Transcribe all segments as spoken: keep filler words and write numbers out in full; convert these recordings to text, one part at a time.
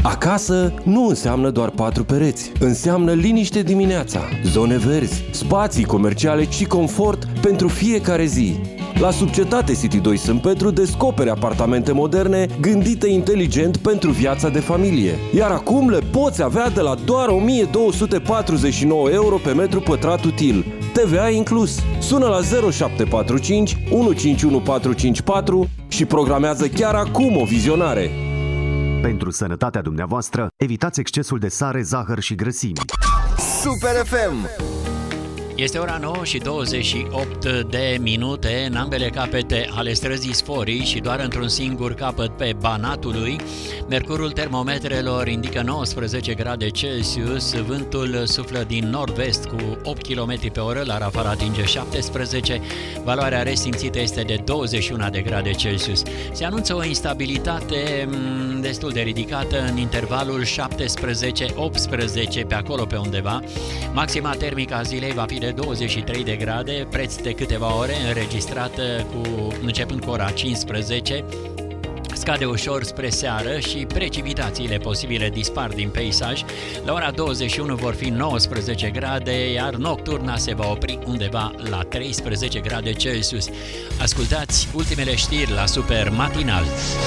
Acasă nu înseamnă doar patru pereți, înseamnă liniște dimineața, zone verzi, spații comerciale și confort pentru fiecare zi. La Subcetate City doi Sânt Petru descoperi apartamente moderne gândite inteligent pentru viața de familie. Iar acum le poți avea de la doar o mie două sute patruzeci și nouă euro pe metru pătrat util, T V A inclus. Sună la zero șapte patru cinci unu cinci unu patru cinci patru și programează chiar acum o vizionare. Pentru sănătatea dumneavoastră, evitați excesul de sare, zahăr și grăsimi. Super F M. Este ora nouă și douăzeci și opt de minute în ambele capete ale străzii Sforii și doar într-un singur capăt pe Banatului. Mercurul termometrelor indică nouăsprezece grade Celsius, vântul suflă din nord-vest cu opt kilometri pe oră, la rafal atinge șaptesprezece, valoarea resimțită este de douăzeci și unu de grade Celsius. Se anunță o instabilitate destul de ridicată în intervalul șaptesprezece optsprezece, pe acolo pe undeva. Maxima termică a zilei va fi de douăzeci și trei de grade, preț de câteva ore, înregistrată cu, începând cu ora cincisprezece. Scade ușor spre seară și precipitațiile posibile dispar din peisaj. La ora douăzeci și unu vor fi nouăsprezece grade, iar nocturna se va opri undeva la treisprezece grade Celsius. Ascultați ultimele știri la Super Matinal.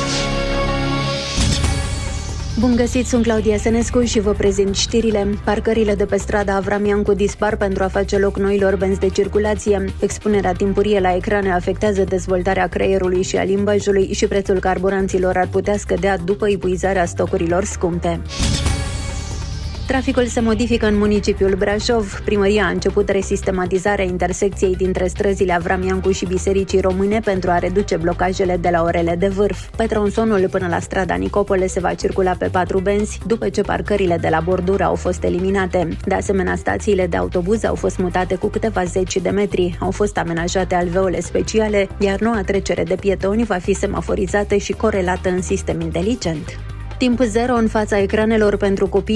Bun găsit, sunt Claudia Sănescu și vă prezint știrile. Parcările de pe strada Avram Iancu dispar pentru a face loc noilor benzi de circulație. Expunerea timpurie la ecrane afectează dezvoltarea creierului și a limbajului și prețul carburanților ar putea scădea după epuizarea stocurilor scumpe. Traficul se modifică în municipiul Brașov. Primăria a început resistematizarea intersecției dintre străzile Avram Iancu și Bisericii Române pentru a reduce blocajele de la orele de vârf. Pe tronsonul până la strada Nicopole se va circula pe patru benzi, după ce parcările de la bordură au fost eliminate. De asemenea, stațiile de autobuz au fost mutate cu câteva zeci de metri. Au fost amenajate alveole speciale, iar noua trecere de pietoni va fi semaforizată și corelată în sistem inteligent. Timp zero în fața ecranelor pentru copii